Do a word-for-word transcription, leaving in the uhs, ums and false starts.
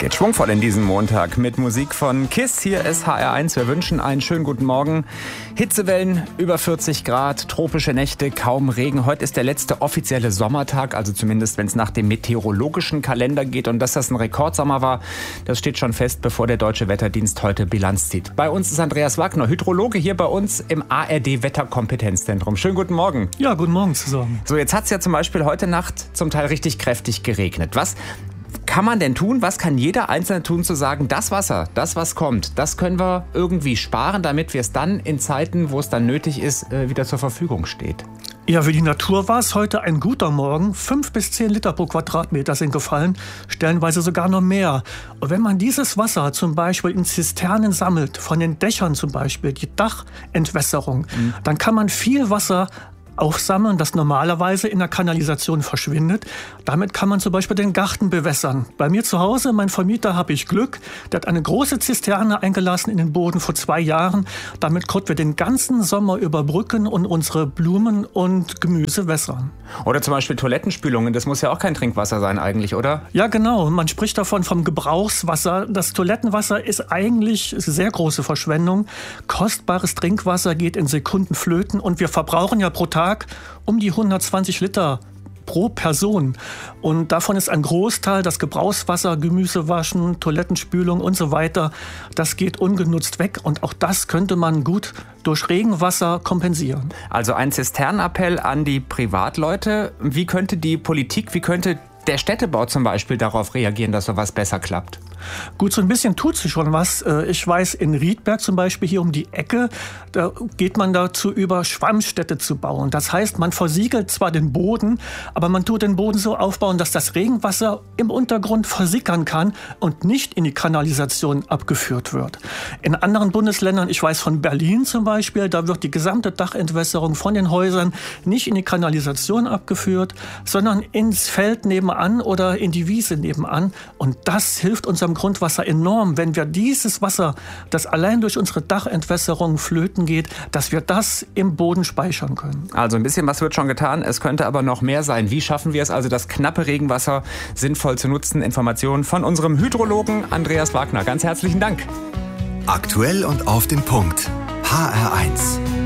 geht schwungvoll in diesem Montag mit Musik von KISS. Hier ist H R eins. Wir wünschen einen schönen guten Morgen. Hitzewellen, über vierzig Grad, tropische Nächte, kaum Regen. Heute ist der letzte offizielle Sommertag, also zumindest wenn es nach dem meteorologischen Kalender geht. Und dass das ein Rekordsommer war, das steht schon fest, bevor der Deutsche Wetterdienst heute Bilanz zieht. Bei uns ist Andreas Wagner, Hydrologe, hier bei uns im A R D-Wetterkompetenzzentrum. Schönen guten Morgen. Ja, guten Morgen zusammen. So, jetzt hat es ja zum Beispiel heute Nacht zum Teil richtig kräftig geregnet. Was kann man denn tun? Was kann jeder Einzelne tun, zu sagen, das Wasser, das was kommt, das können wir irgendwie sparen, damit wir es dann in Zeiten, wo es dann nötig ist, wieder zur Verfügung steht? Ja, für die Natur war es heute ein guter Morgen. Fünf bis zehn Liter pro Quadratmeter sind gefallen, stellenweise sogar noch mehr. Und wenn man dieses Wasser zum Beispiel in Zisternen sammelt, von den Dächern zum Beispiel, die Dachentwässerung, mhm. dann kann man viel Wasser aufsammeln, das normalerweise in der Kanalisation verschwindet. Damit kann man zum Beispiel den Garten bewässern. Bei mir zu Hause, mein Vermieter, habe ich Glück. Der hat eine große Zisterne eingelassen in den Boden vor zwei Jahren. Damit konnten wir den ganzen Sommer überbrücken und unsere Blumen und Gemüse wässern. Oder zum Beispiel Toilettenspülungen. Das muss ja auch kein Trinkwasser sein eigentlich, oder? Ja, genau. Man spricht davon vom Gebrauchswasser. Das Toilettenwasser ist eigentlich sehr große Verschwendung. Kostbares Trinkwasser geht in Sekunden flöten und wir verbrauchen ja pro Tag um die hundertzwanzig Liter pro Person. Und davon ist ein Großteil das Gebrauchswasser, Gemüsewaschen, Toilettenspülung und so weiter. Das geht ungenutzt weg und auch das könnte man gut durch Regenwasser kompensieren. Also ein Zisternenappell an die Privatleute. Wie könnte die Politik, wie könnte der Städtebau zum Beispiel darauf reagieren, dass sowas besser klappt? Gut, so ein bisschen tut sich schon was. Ich weiß, in Riedberg zum Beispiel hier um die Ecke, da geht man dazu über, Schwammstädte zu bauen. Das heißt, man versiegelt zwar den Boden, aber man tut den Boden so aufbauen, dass das Regenwasser im Untergrund versickern kann und nicht in die Kanalisation abgeführt wird. In anderen Bundesländern, ich weiß von Berlin zum Beispiel, da wird die gesamte Dachentwässerung von den Häusern nicht in die Kanalisation abgeführt, sondern ins Feld nebenan oder in die Wiese nebenan. Und das hilft unserem Grundwasser enorm, wenn wir dieses Wasser, das allein durch unsere Dachentwässerung flöten geht, dass wir das im Boden speichern können. Also ein bisschen was wird schon getan, es könnte aber noch mehr sein. Wie schaffen wir es also, das knappe Regenwasser sinnvoll zu nutzen? Informationen von unserem Hydrologen Andreas Wagner. Ganz herzlichen Dank. Aktuell und auf den Punkt. H R eins.